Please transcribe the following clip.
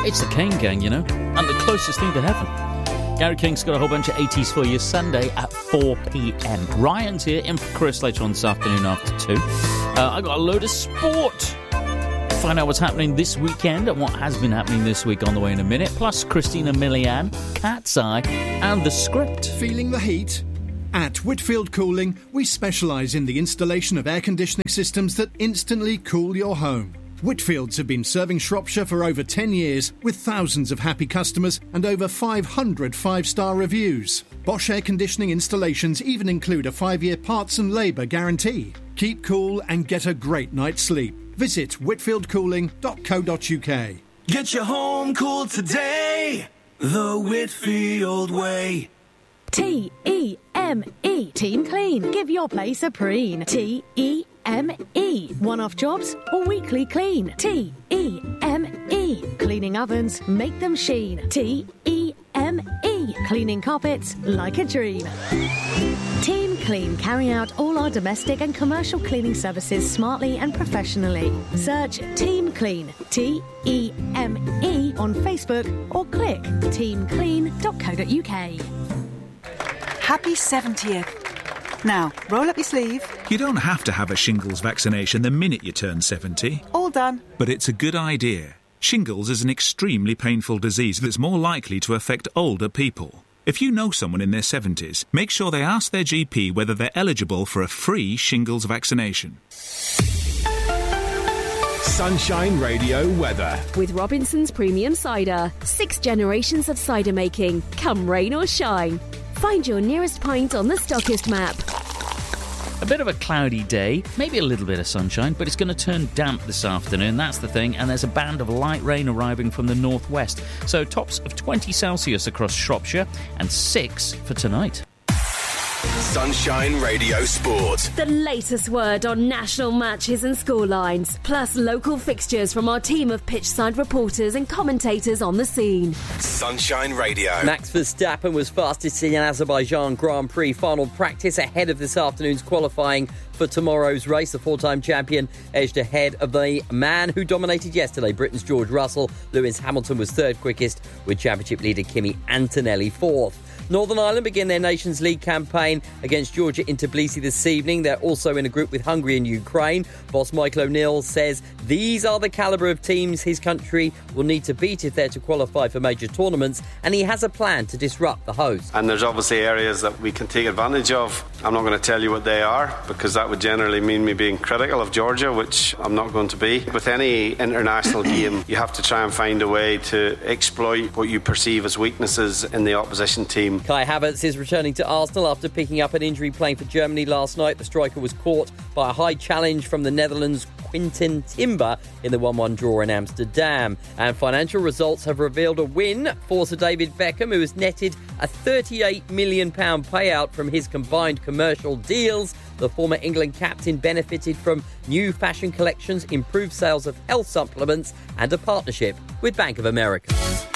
It's the Kane Gang, you know, and the closest thing to heaven. Gary King's got a whole bunch of 80s for you Sunday at 4 p.m. Ryan's here, in for Chris later on this afternoon after 2. I got a load of sport. Find out what's happening this weekend and what has been happening this week on the way in a minute. Plus Christina Milian, Cat's Eye, and The Script. Feeling the heat? At Whitfield Cooling, we specialise in the installation of air conditioning systems that instantly cool your home. Whitfields have been serving Shropshire for over 10 years with thousands of happy customers and over 500 five-star reviews. Bosch air conditioning installations even include a 5-year parts and labour guarantee. Keep cool and get a great night's sleep. Visit whitfieldcooling.co.uk. Get your home cool today, the Whitfield way. T-E-M-E. Team Clean. Give your place a preen. T-E-M-E. One-off jobs or weekly clean. T-E-M-E. Cleaning ovens, make them sheen. T-E-M-E. Cleaning carpets like a dream. Team Clean carry out all our domestic and commercial cleaning services smartly and professionally. Search Team Clean, T-E-M-E, on Facebook or click teamclean.co.uk. Happy 70th. Now, roll up your sleeve. You don't have to have a shingles vaccination the minute you turn 70. All done. But it's a good idea. Shingles is an extremely painful disease that's more likely to affect older people. If you know someone in their 70s, make sure they ask their GP whether they're eligible for a free shingles vaccination. Sunshine Radio weather. With Robinson's Premium Cider. 6 generations of cider making. Come rain or shine. Find your nearest pint on the Stockist map. A bit of a cloudy day, maybe a little bit of sunshine, but it's going to turn damp this afternoon, that's the thing, and there's a band of light rain arriving from the northwest. So tops of 20 Celsius across Shropshire and 6 for tonight. Sunshine Radio Sport. The latest word on national matches and scorelines, plus local fixtures from our team of pitchside reporters and commentators on the scene. Sunshine Radio. Max Verstappen was fastest in Azerbaijan Grand Prix final practice ahead of this afternoon's qualifying for tomorrow's race. The four-time champion edged ahead of the man who dominated yesterday, Britain's George Russell. Lewis Hamilton was third quickest, with championship leader Kimi Antonelli fourth. Northern Ireland begin their Nations League campaign against Georgia in Tbilisi this evening. They're also in a group with Hungary and Ukraine. Boss Michael O'Neill says these are the calibre of teams his country will need to beat if they're to qualify for major tournaments, and he has a plan to disrupt the host. And there's obviously areas that we can take advantage of. I'm not going to tell you what they are, because that would generally mean me being critical of Georgia, which I'm not going to be. With any international game, you have to try and find a way to exploit what you perceive as weaknesses in the opposition team. Kai Havertz is returning to Arsenal after picking up an injury playing for Germany last night. The striker was caught by a high challenge from the Netherlands' Quinten Timber in the 1-1 draw in Amsterdam. And financial results have revealed a win for Sir David Beckham, who has netted a £38 million payout from his combined commercial deals. The former England captain benefited from new fashion collections, improved sales of health supplements, and a partnership with Bank of America.